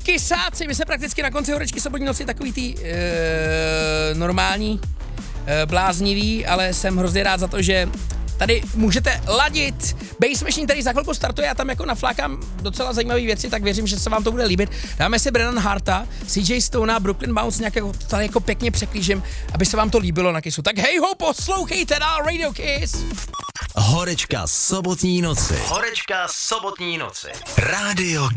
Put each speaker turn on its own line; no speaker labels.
Kysáci, my se prakticky na konci horečky sobotní noci takový ty normální, bláznivý, ale jsem hrozně rád za to, že tady můžete ladit. Bass Machine tady za chvilku startuje, já tam jako naflákám docela zajímavé věci, tak věřím, že se vám to bude líbit. Dáme si Brennan Harta, CJ Stonea, Brooklyn Bounce nějak tady jako pěkně překlížem, aby se vám to líbilo na Kissu. Tak hej ho, poslouchejte dál Radio Kiss.
Horečka sobotní noci.
Horečka sobotní noci.
Radio